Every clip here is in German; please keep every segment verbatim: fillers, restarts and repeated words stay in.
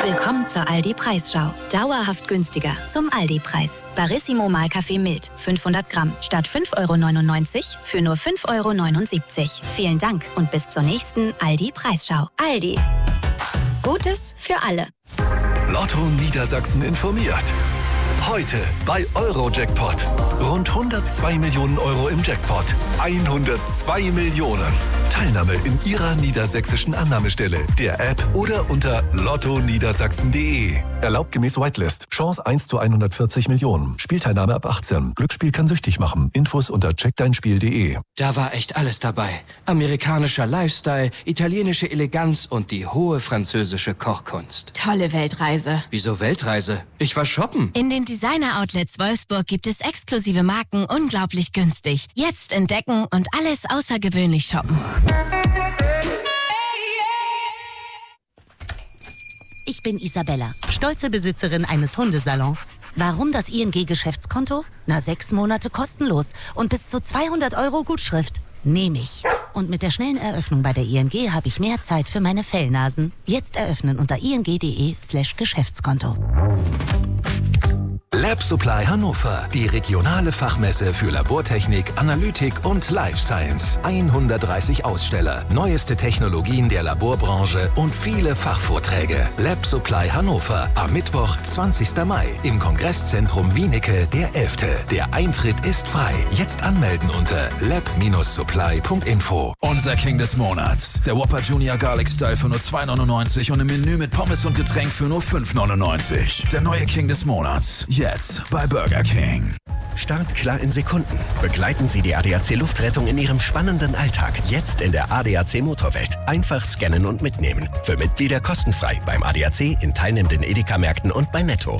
Willkommen zur Aldi-Preisschau. Dauerhaft günstiger zum Aldi-Preis. Barissimo Mahlkaffee mild, fünfhundert Gramm, statt fünf Euro neunundneunzig für nur fünf Euro neunundsiebzig. Vielen Dank und bis zur nächsten Aldi-Preisschau. Aldi. Gutes für alle. Lotto Niedersachsen informiert. Heute bei Eurojackpot. Rund hundertzwei Millionen Euro im Jackpot. hundertzwei Millionen. Teilnahme in Ihrer niedersächsischen Annahmestelle, der App oder unter lotto niedersachsen punkt de. Erlaubt gemäß Whitelist. Chance eins zu hundertvierzig Millionen. Spielteilnahme ab achtzehn. Glücksspiel kann süchtig machen. Infos unter check dein spiel punkt de. Da war echt alles dabei. Amerikanischer Lifestyle, italienische Eleganz und die hohe französische Kochkunst. Tolle Weltreise. Wieso Weltreise? Ich war shoppen. In den Designer-Outlets Wolfsburg gibt es exklusive Marken unglaublich günstig. Jetzt entdecken und alles außergewöhnlich shoppen. Ich bin Isabella, stolze Besitzerin eines Hundesalons. Warum das I N G-Geschäftskonto? Na, sechs Monate kostenlos und bis zu zweihundert Euro Gutschrift. Nehme ich. Und mit der schnellen Eröffnung bei der I N G habe ich mehr Zeit für meine Fellnasen. Jetzt eröffnen unter ing.de slash Geschäftskonto. Lab Supply Hannover, die regionale Fachmesse für Labortechnik, Analytik und Life Science. hundertdreißig Aussteller, neueste Technologien der Laborbranche und viele Fachvorträge. Lab Supply Hannover am Mittwoch, zwanzigsten Mai im Kongresszentrum Wienicke, der elfte Der Eintritt ist frei. Jetzt anmelden unter lab Supply punkt info. Unser King des Monats. Der Whopper Junior Garlic Style für nur zwei neunundneunzig und im Menü mit Pommes und Getränk für nur fünf neunundneunzig. Der neue King des Monats. Jetzt bei Burger King. Start klar in Sekunden. Begleiten Sie die A D A C Luftrettung in Ihrem spannenden Alltag. Jetzt in der A D A C Motorwelt. Einfach scannen und mitnehmen. Für Mitglieder kostenfrei beim A D A C, in teilnehmenden Edeka-Märkten und bei Netto.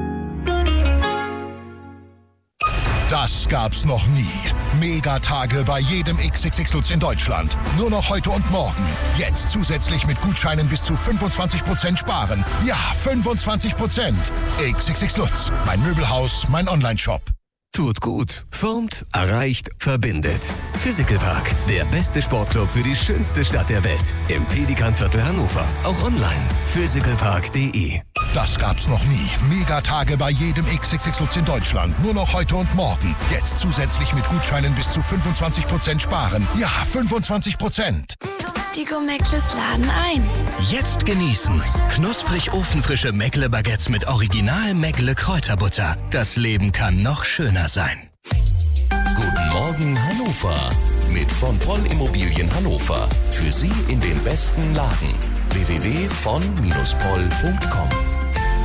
Das gab's noch nie. Megatage bei jedem X X X Lutz in Deutschland. Nur noch heute und morgen. Jetzt zusätzlich mit Gutscheinen bis zu fünfundzwanzig Prozent sparen. Ja, fünfundzwanzig Prozent. X X X Lutz. Mein Möbelhaus, mein Onlineshop. Tut gut, formt, erreicht, verbindet. Physical Park, der beste Sportclub für die schönste Stadt der Welt. Im Pelikanviertel Hannover. Auch online. physical park punkt de. Das gab's noch nie. Megatage bei jedem X X X Lutz in Deutschland. Nur noch heute und morgen. Jetzt zusätzlich mit Gutscheinen bis zu fünfundzwanzig Prozent sparen. Ja, fünfundzwanzig Prozent. Die Go-Meckles laden ein. Jetzt genießen. Knusprig ofenfrische Meckle-Baguettes mit Original Meckle-Kräuterbutter. Das Leben kann noch schöner sein. Guten Morgen Hannover. Mit von Poll Immobilien Hannover. Für Sie in den besten Lagen. w w w punkt von Poll punkt com